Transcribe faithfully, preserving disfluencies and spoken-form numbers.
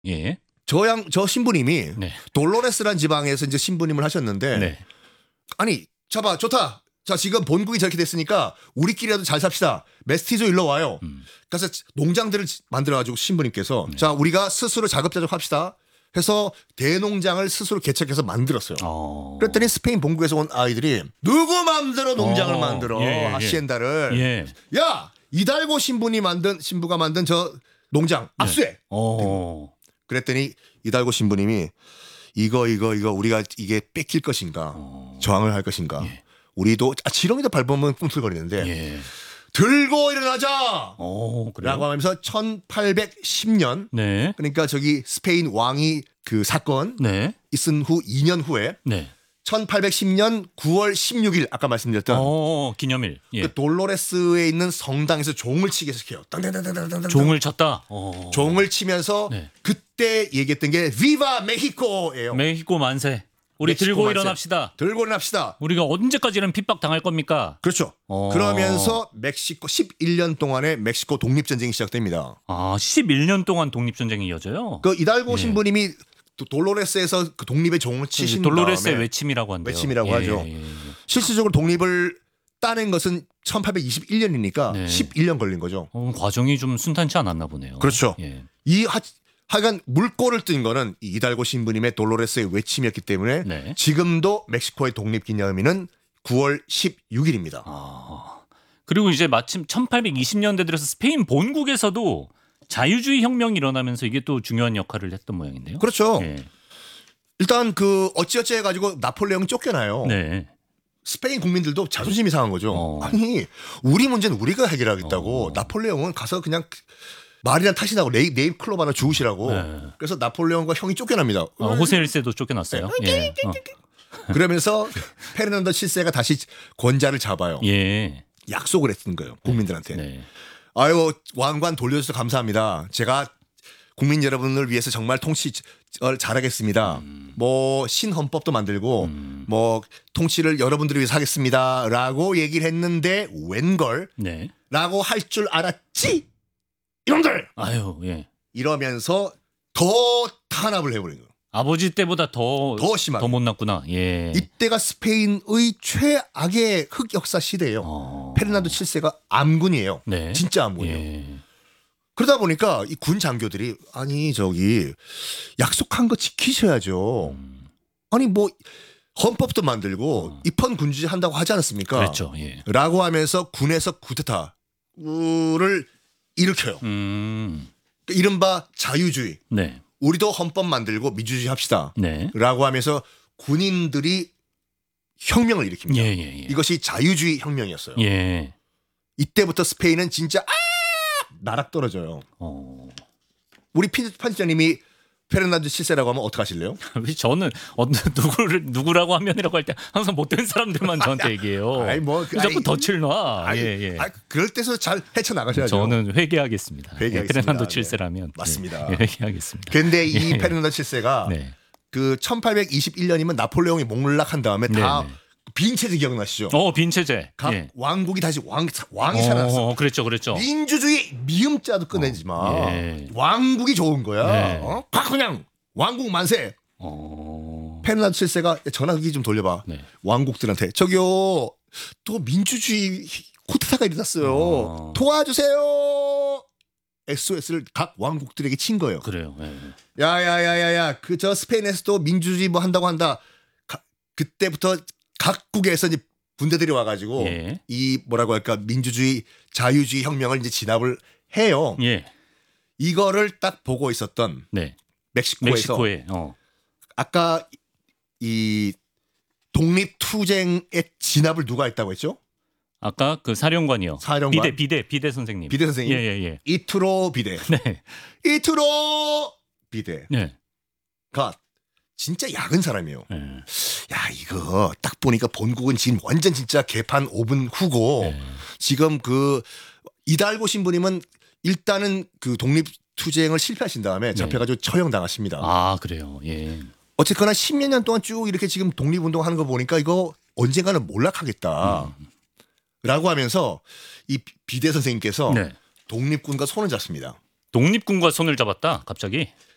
예. 저양 저 신부님이 네. 돌로레스란 지방에서 이제 신부님을 하셨는데 네. 아니 잡아 좋다. 자 지금 본국이 저렇게 됐으니까 우리끼리라도 잘 삽시다. 메스티조 일로 와요. 음. 그래서 농장들을 만들어가지고 신부님께서 네. 자 우리가 스스로 자급자족합시다. 해서 대농장을 스스로 개척해서 만들었어요. 어. 그랬더니 스페인 본국에서 온 아이들이 누구 마음대로 농장을 어. 만들어 예, 예. 하시엔다를 예. 야 이달고 신부니 만든 신부가 만든 저 농장 압수해. 어. 그랬더니 이달고 신부님이 이거 이거 이거 우리가 이게 뺏길 것인가 어. 저항을 할 것인가 예. 우리도 아, 지렁이도 밟으면 꿈틀거리는데 예. 들고 일어나자 어, 그래요? 라고 하면서 천팔백십 년 네. 그러니까 저기 스페인 왕이 그 사건 네. 있은 후 이 년 후에 네. 천팔백십 년 구월 십육일 아까 말씀드렸던 어, 기념일. 예. 그 돌로레스에 있는 성당에서 종을 치게 시켜요. 땅땅땅땅땅땅. 종을 쳤다. 어. 종을 치면서 네. 그때 얘기했던 게 비바 메히코예요. 멕시코 만세. 우리 멕시코 들고 만세. 일어납시다. 들고 일어납시다. 우리가 언제까지는 핍박 당할 겁니까? 그렇죠. 어. 그러면서 멕시코 십일 년 동안의 멕시코 독립전쟁이 시작됩니다. 아, 십일 년 동안 독립전쟁이 이어져요. 그 이달고 예. 신부님이 도- 돌로레스에서 그 독립의 종을 치신 돌로레스의 다음에 외침이라고 한대요. 외침이라고 예, 하죠. 예, 예. 실질적으로 독립을 따낸 것은 천팔백이십일 년이니까 네. 십일 년 걸린 거죠. 어, 과정이 좀 순탄치 않았나 보네요. 그렇죠. 예. 이 하, 하여간 물꼬를 뜬 거는 이 이달고 신부님의 돌로레스의 외침이었기 때문에 네. 지금도 멕시코의 독립기념일은 구월 십육일입니다. 아. 그리고 이제 마침 천팔백이십 년대 들어서 스페인 본국에서도 자유주의 혁명이 일어나면서 이게 또 중요한 역할을 했던 모양인데요. 그렇죠. 예. 일단 그 어찌어찌 해가지고 나폴레옹이 쫓겨나요. 네. 스페인 국민들도 자존심이 상한 거죠. 어. 아니 우리 문제는 우리가 해결하겠다고 어. 나폴레옹은 가서 그냥 말이나 타신다고 네잎, 네잎 클럽 하나 주우시라고. 네. 그래서 나폴레옹과 형이 쫓겨납니다. 아, 호세 일세도 쫓겨났어요. 예. 어. 그러면서 페르난도 칠 세가 다시 권자를 잡아요. 예. 약속을 했던 거예요. 국민들한테. 네. 아유 왕관 돌려주셔서 감사합니다. 제가 국민 여러분을 위해서 정말 통치를 잘하겠습니다. 음. 뭐 신헌법도 만들고 음. 뭐 통치를 여러분들을 위해서 하겠습니다라고 얘기를 했는데 웬걸 네. 라고 할 줄 알았지 이놈들 아유, 예. 이러면서 더 탄압을 해버린 거예요. 아버지 때보다 더 더 심하게. 더 못났구나. 예. 이때가 스페인의 최악의 흑역사 시대예요. 어. 페르난도 칠 세가 암군이에요. 네. 진짜 암군이에요. 예. 그러다 보니까 이 군 장교들이 아니 저기 약속한 거 지키셔야죠. 음. 아니 뭐 헌법도 만들고 어. 입헌 군주제 한다고 하지 않았습니까? 그렇죠. 예. 라고 하면서 군에서 쿠데타를 일으켜요. 음. 이른바 자유주의. 네. 우리도 헌법 만들고 민주주의 합시다. 네. 라고 하면서 군인들이 혁명을 일으킵니다. 예, 예, 예. 이것이 자유주의 혁명이었어요. 예. 이때부터 스페인은 진짜 아! 나락 떨어져요. 어. 우리 피- 편집자님이 페르난도 칠 세라고 하면 어떡하실래요? 왜 저는 어, 누구를 누구라고 하면이라고 할 때 항상 못된 사람들만 저한테 얘기해요. 아이, 뭐, 그, 왜 자꾸 아이, 덫을 놔. 아이, 예, 예. 아이, 그럴 때서 잘 헤쳐나가셔야죠. 저는 회개하겠습니다. 회개하겠습니다. 예, 페르난도 네. 칠 세라면 맞습니다. 예, 회개하겠습니다. 근데 이 예. 페르난도 칠 세가 네. 그 천팔백이십일 년이면 나폴레옹이 목락한 다음에 다 네, 네. 빈체제 기억나시죠? 어, 빈체제. 각 예. 왕국이 다시 왕, 왕이 살아났어. 어, 그랬죠, 그랬죠. 민주주의 미음자도 꺼내지 마. 어, 예. 왕국이 좋은 거야. 네. 어? 각 그냥 왕국 만세. 어. 페르난도 칠 세가 전화기 좀 돌려봐. 네. 왕국들한테 저기요 또 민주주의 쿠데타가 일어났어요. 어. 도와주세요. 에스오에스를 각 왕국들에게 친 거예요. 그래요. 예. 야야야야야 그 저 스페인에서도 민주주의 뭐 한다고 한다. 가, 그때부터 각국에서 이제 군대들이 와가지고 예. 이 뭐라고 할까 민주주의 자유주의 혁명을 이제 진압을 해요. 예. 이거를 딱 보고 있었던 네. 멕시코에서 멕시코에. 어. 아까 이 독립 투쟁의 진압을 누가 했다고 했죠? 아까 그 사령관이요. 사령관? 비대 비대 비대 선생님. 비대 선생님? 예, 예, 예. 이투로 비대. 네. 이투로 비대가 네. 진짜 야근 사람이에요. 예. 야 이거 딱 보니까 본국은 지금 완전 진짜 개판 오 분 후고 예. 지금 그 이달고 신부님은 일단은 그 독립 투쟁을 실패하신 다음에 잡혀가지고 처형당하십니다. 아, 그래요. 예. 어쨌거나 십몇 년 동안 쭉 이렇게 지금 독립운동하는 거 보니까 이거 언젠가는 몰락하겠다. 음. 라고 하면서 이 비대 선생님께서 네. 독립군과 손을 잡습니다. 독립군과 손을 잡았다. 갑자기.